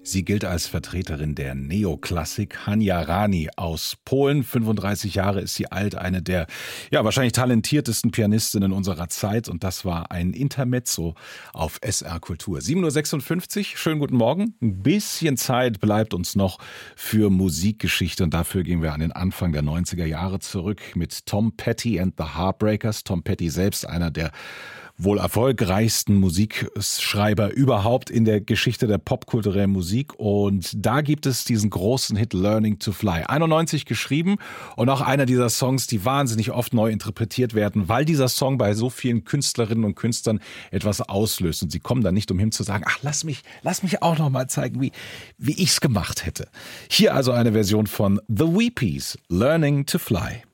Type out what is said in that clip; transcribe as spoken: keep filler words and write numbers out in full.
Sie gilt als Vertreterin der Neoklassik. Hania Rani aus Polen, fünfunddreißig Jahre ist sie alt, eine der ja wahrscheinlich talentiertesten Pianistinnen unserer Zeit. Und das war ein Intermezzo auf S R Kultur. sieben Uhr sechsundfünfzig, schönen guten Morgen. Ein bisschen Zeit bleibt uns noch für Musikgeschichte und dafür gehen wir an den Anfang der neunziger Jahre zurück mit Tom Petty and the Heartbreakers. Tom Petty selbst einer der wohl erfolgreichsten Musikschreiber überhaupt in der Geschichte der popkulturellen Musik. Und da gibt es diesen großen Hit Learning to Fly. einundneunzig geschrieben und auch einer dieser Songs, die wahnsinnig oft neu interpretiert werden, weil dieser Song bei so vielen Künstlerinnen und Künstlern etwas auslöst. Und sie kommen da nicht umhin zu sagen, ach, lass mich, lass mich auch noch mal zeigen, wie, wie ich's gemacht hätte. Hier also eine Version von The Weepies, Learning to Fly.